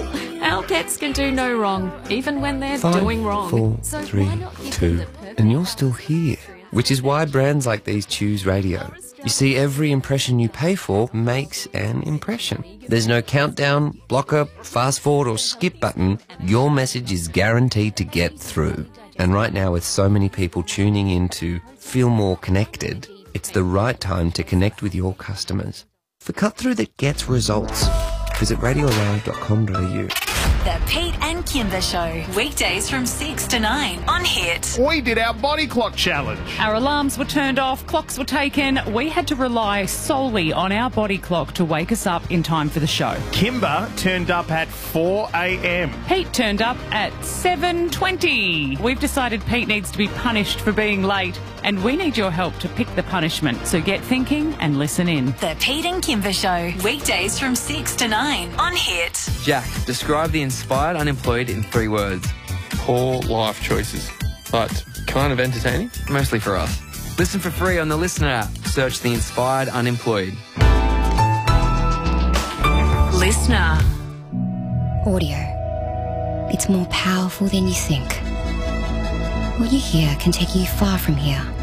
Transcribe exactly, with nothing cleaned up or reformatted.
Our pets can do no wrong, even when they're Five, doing wrong. four, So three, why not give two, them the perfect and you're still here. Which is why brands like these choose radio. You see, every impression you pay for makes an impression. There's no countdown, blocker, fast forward or skip button. Your message is guaranteed to get through. And right now, with so many people tuning in to feel more connected, it's the right time to connect with your customers. For cut through that gets results, visit radio live dot com dot a u. The Pete and Kimber Show, weekdays from six to nine on Hit. We did our body clock challenge. Our alarms were turned off, clocks were taken. We had to rely solely on our body clock to wake us up in time for the show. Kimber turned up at four a m. Pete turned up at seven twenty. We've decided Pete needs to be punished for being late, and we need your help to pick the punishment. So get thinking and listen in. The Pete and Kimber Show, weekdays from six to nine on Hit. Jack, describe the inspired unemployed in three words. Poor life choices, but kind of entertaining. Mostly for us. Listen for free on the Listener app. Search the inspired unemployed. Listener. Audio. It's more powerful than you think. What you hear can take you far from here.